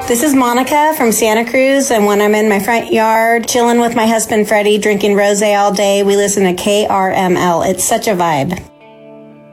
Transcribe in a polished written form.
This is Monica from Santa Cruz, and when I'm in my front yard chilling with my husband Freddie, drinking rosé all day, we listen to KRML. It's such a vibe.